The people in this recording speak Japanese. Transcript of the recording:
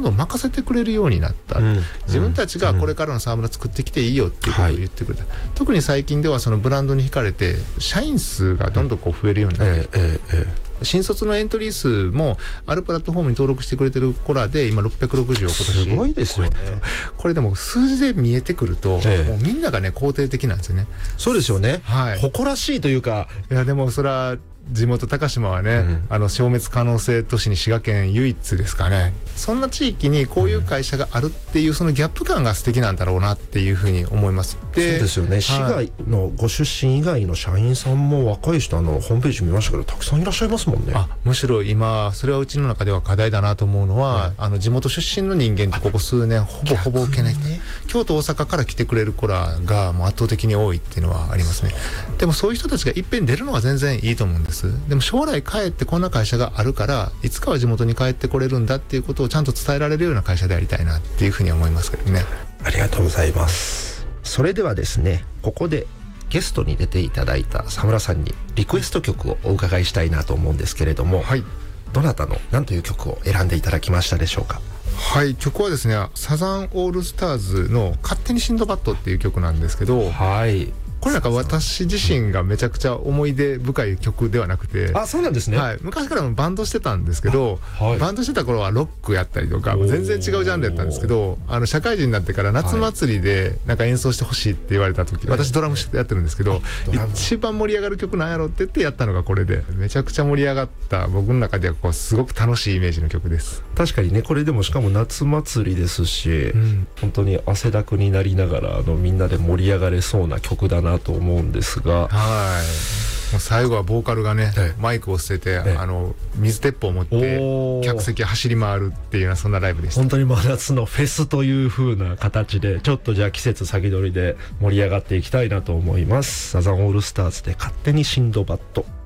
どん任せてくれるようになった、自分たちがこれからの沢村作ってきていいよっていうことを言ってくれた、特に最近ではそのブランドに惹かれて社員数がどんどんこう増えるようになって、新卒のエントリー数もあるプラットフォームに登録してくれてる子らで今660を今年すごいですよね。 これでも数字で見えてくると、もうみんながね肯定的なんですよね。 そうですよね、 はい、 誇らしいというか。 いやでもそれは地元高島はね、消滅可能性都市に滋賀県唯一ですかね。そんな地域にこういう会社があるっていうそのギャップ感が素敵なんだろうなっていうふうに思います。 でそうですよね、滋賀のご出身以外の社員さんも若い人ホームページ見ましたけどたくさんいらっしゃいますもんね。 むしろ今それはうちの中では課題だなと思うのは、地元出身の人間ってここ数年ほぼ受けない、京都大阪から来てくれる子らがもう圧倒的に多いっていうのはありますね。でもそういう人たちがいっぺん出るのは全然いいと思うんです。でも将来帰ってこんな会社があるからいつかは地元に帰ってこれるんだっていうことをちゃんと伝えられるような会社でありたいなっていうふうに思いますけどね。 ありがとうございます。それではですね、ここでゲストに出ていただいた沢村さんにリクエスト曲をお伺いしたいなと思うんですけれども、どなたの何という曲を選んでいただきましたでしょうか。 はい、曲はですねサザンオールスターズの勝手にシンドバッドっていう曲なんですけど、これなんか私自身がめちゃくちゃ思い出深い曲ではなくて、 そうなんですね。 昔からもバンドしてたんですけど、バンドしてた頃はロックやったりとか全然違うジャンルやったんですけど、社会人になってから夏祭りでなんか演奏してほしいって言われた時、私ドラムやってるんですけど、一番盛り上がる曲なんやろって言ってやったのがこれで、めちゃくちゃ盛り上がった僕の中ではすごく楽しいイメージの曲です。 確かにね、これでもしかも夏祭りですし、本当に汗だくになりながらみんなで盛り上がれそうな曲だなと思うんですが、 もう最後はボーカルがね、マイクを捨てて、水鉄砲を持って客席走り回るっていうようなそんなライブでした。 本当に真夏のフェスという風な形でちょっとじゃあ季節先取りで盛り上がっていきたいなと思います。サザンオールスターズで勝手にシンドバッド。